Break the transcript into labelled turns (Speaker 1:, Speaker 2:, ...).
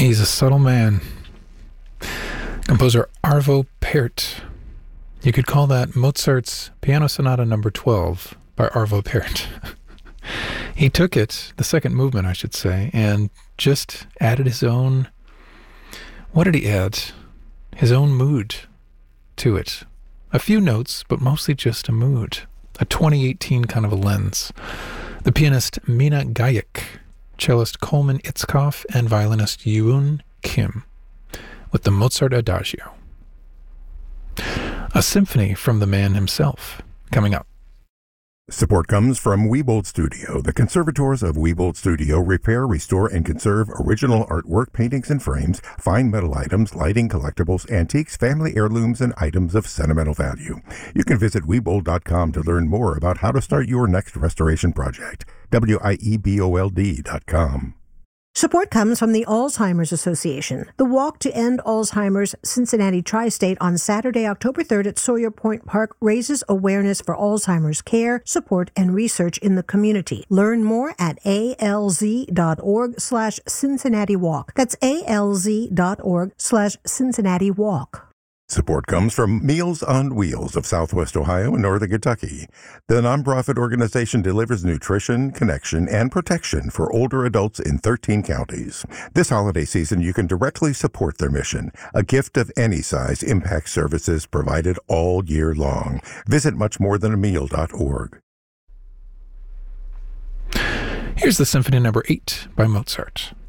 Speaker 1: He's a subtle man. Composer Arvo Pärt. You could call that Mozart's Piano Sonata No. 12 by Arvo Pärt. He took it, the second movement I should say, and just added his own, what did he add? His own mood to it. A few notes, but mostly just a mood. A 2018 kind of a lens. The pianist Mina Gajek, cellist Coleman Itzkoff, and violinist Yoon Kim with the Mozart Adagio. A symphony from the man himself coming up.
Speaker 2: Support comes from Wiebold Studio. The conservators of Wiebold Studio repair, restore, and conserve original artwork, paintings and frames, fine metal items, lighting, collectibles, antiques, family heirlooms, and items of sentimental value. You can visit Wiebold.com to learn more about how to start your next restoration project. WIEBOLD.com.
Speaker 3: Support comes from the Alzheimer's Association. The Walk to End Alzheimer's Cincinnati Tri-State on Saturday, October 3rd at Sawyer Point Park raises awareness for Alzheimer's care, support, and research in the community. Learn more at alz.org/Cincinnati Walk. That's alz.org/Cincinnati Walk.
Speaker 2: Support comes from Meals on Wheels of Southwest Ohio and Northern Kentucky. The nonprofit organization delivers nutrition, connection, and protection for older adults in 13 counties. This holiday season, you can directly support their mission. A gift of any size impacts services provided all year long. Visit muchmorethanAmeal.org.
Speaker 1: Here's the Symphony No. 8 by Mozart.